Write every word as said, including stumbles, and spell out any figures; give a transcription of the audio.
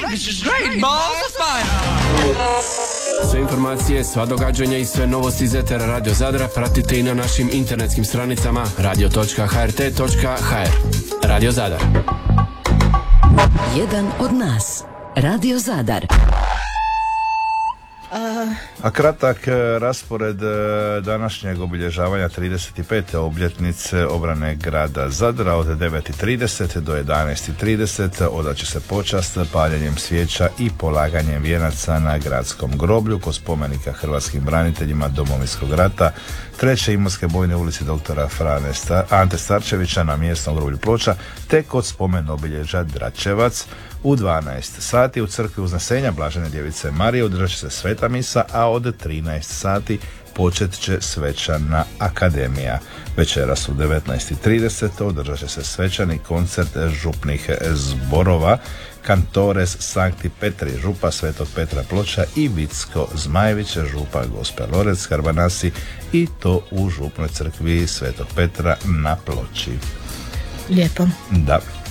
great, this is great, balls of fire. Sve informacije, sva događanja i sve novosti iz etera Radio Zadra pratite i na našim internetskim stranicama radio točka h r t točka h r. Radio Zadar. Jedan od nas. Radio Zadar. A kratak raspored današnjeg obilježavanja trideset pete obljetnice obrane grada Zadra od devet i trideset do jedanaest i trideset odat će se počast paljenjem svijeća i polaganjem vijenaca na gradskom groblju kod spomenika hrvatskim braniteljima Domovinskog rata treće Imotske bojne ulici doktora Frane Star- Ante Starčevića na mjesnom groblju Ploča te kod spomen obilježja Dračevac. U dvanaest sati u crkvi Uznesenja Blažene djevice Marije održat će se sveta misa, a od trinaest sati počet će svečana akademija. Večeras u devetnaest i trideset održat će se svečani koncert župnih zborova Kantores Sankti Petri, župa Svetog Petra Ploča i Vicko Zmajević, župa Gospe Lorec Karbanasi, i to u župnoj crkvi Svetog Petra na Ploči. Lijepo. Da.